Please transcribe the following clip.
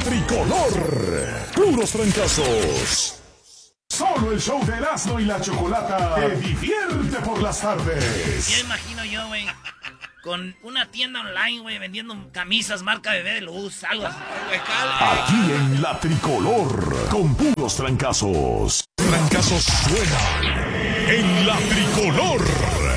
tricolor. Puros trancazos. Solo el show de Erasmo y la Chocolata te divierte por las tardes. Ya imagino yo, güey, con una tienda online, güey, vendiendo camisas marca Bebé de Luz, algo así. Aquí en la tricolor, con puros trancazos. Trancazos suenan en la tricolor.